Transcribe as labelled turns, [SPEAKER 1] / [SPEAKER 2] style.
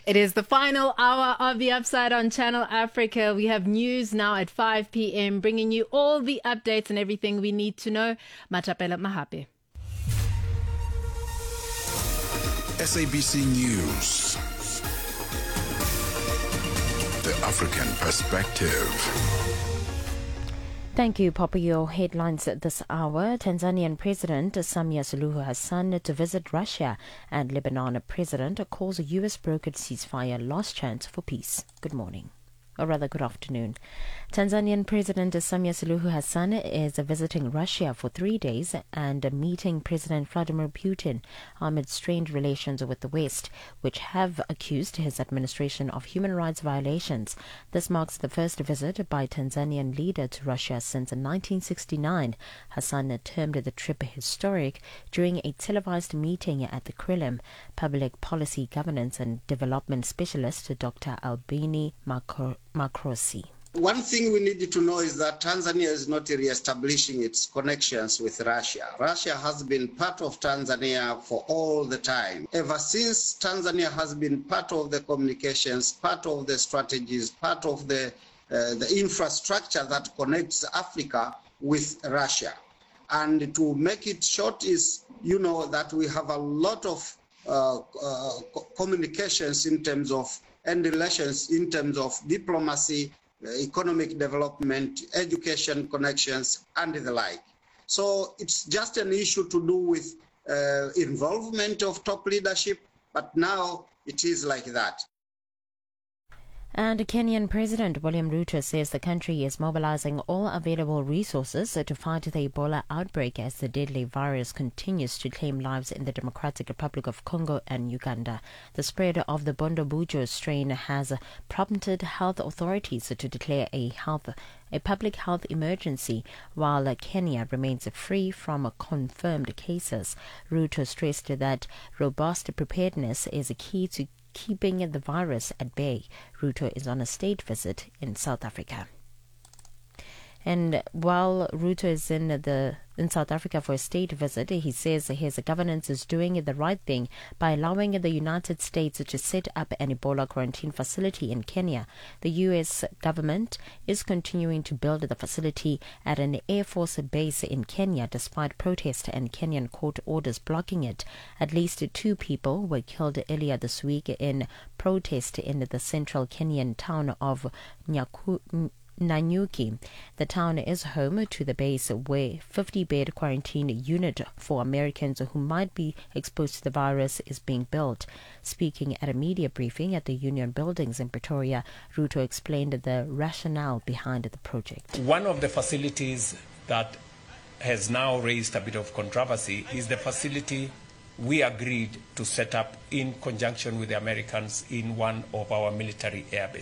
[SPEAKER 1] It is the final hour of the Upside on Channel Africa. We have news now at 5 p.m. bringing you all the updates and everything we need to know. Matapela Mahape.
[SPEAKER 2] SABC News. The African Perspective.
[SPEAKER 3] Thank you, Papa. Your headlines this hour. Tanzanian President Samia Suluhu Hassan to visit Russia, and Lebanon President calls a US-brokered ceasefire last chance for peace. Good morning. Or rather, good afternoon. Tanzanian President Samia Suluhu Hassan is visiting Russia for 3 days and meeting President Vladimir Putin amid strained relations with the West, which have accused his administration of human rights violations. This marks the first visit by Tanzanian leader to Russia since 1969. Hassan termed the trip historic during a televised meeting at the Kremlin. Public policy governance and development specialist Dr. Albini Makrosi.
[SPEAKER 4] One thing we need to know is that Tanzania is not re-establishing its connections with Russia. Russia has been part of Tanzania for all the time. Ever since Tanzania has been part of the communications, part of the strategies, part of the infrastructure that connects Africa with Russia. And to make it short is, that we have a lot of communications in terms of and relations in terms of diplomacy, economic development, education connections, and the like. So it's just an issue to do with involvement of top leadership, but now it is like that.
[SPEAKER 3] And Kenyan President William Ruto says the country is mobilizing all available resources to fight the Ebola outbreak as the deadly virus continues to claim lives in the Democratic Republic of Congo and Uganda. The spread of the Bundibugyo strain has prompted health authorities to declare a public health emergency, while Kenya remains free from confirmed cases. Ruto stressed that robust preparedness is a key to keeping the virus at bay. Ruto is on a state visit in South Africa. And while Ruto is in South Africa for a state visit, he says his governance is doing the right thing by allowing the United States to set up an Ebola quarantine facility in Kenya. The U.S. government is continuing to build the facility at an Air Force base in Kenya despite protest and Kenyan court orders blocking it. At least 2 people were killed earlier this week in protest in the central Kenyan town of Nanyuki. The town is home to the base where 50-bed quarantine unit for Americans who might be exposed to the virus is being built. Speaking at a media briefing at the Union Buildings in Pretoria, Ruto explained the rationale behind the project.
[SPEAKER 5] One of the facilities that has now raised a bit of controversy is the facility we agreed to set up in conjunction with the Americans in one of our military air bases.